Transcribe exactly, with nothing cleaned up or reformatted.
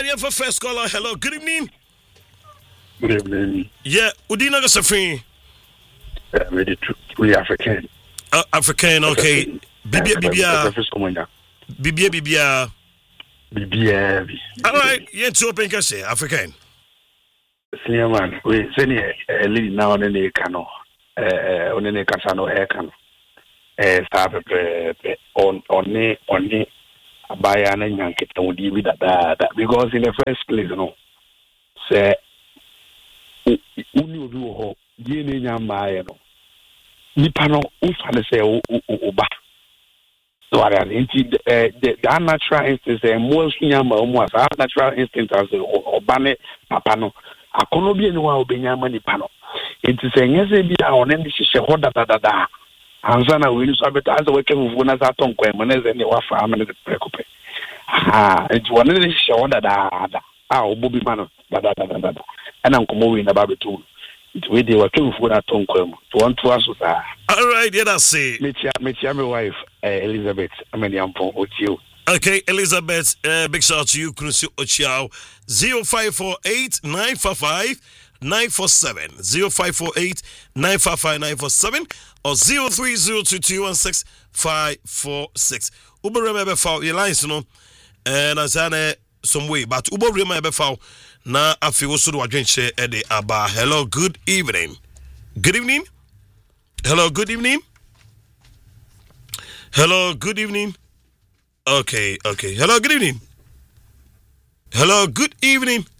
right, yeah, for first caller. Hello, good evening. Good evening. Yeah, Udina Gasafin. I'm ready to we African. Uh, African, okay. Bibia, Bibia. Bibia, Bibia. Bibia. All right, yeah, to open say African. Senior man, we senior lead now on the cano. Uh, on the Casano air cano. Eh, start on on ne on ne abaya na nyanketa wodi bi dada because in the first place no say uni obi wo ho die ne nyamaaye no nipa no ufa ne say oba so ara nti the natural instinct say mo nyama mo as natural instinct as oba ne papa no akono bi eni wa obenya ma nipa no nti say nyese bi a one ne hihye ho dada dada Ansana we use abeta as we can move na za ton kwa mo na ze ne wa fa amene de prekope ah enti wona ne hye wona da da ah obobi ma no da da da da da ana nkomo we na ba betu enti we dey wa twen fu na ton kwa mo to won to aso sa. All right, yeah, that's it. Metia metia my wife uh, Elizabeth amene ampo otio. Okay, Elizabeth, uh, big shout out to you, Krusi Ochiao. zero five four eight nine five five nine four seven zero five four eight nine five five nine four seven or zero three zero two two one six five four six. Uber remember foul your lines, you know, and as I some way, but Uber remember foul. Now I feel so do I drink share at the Abba. Hello, good evening. Good evening. Hello, good evening. Hello, good evening. Okay, okay. Hello, good evening. Hello, good evening.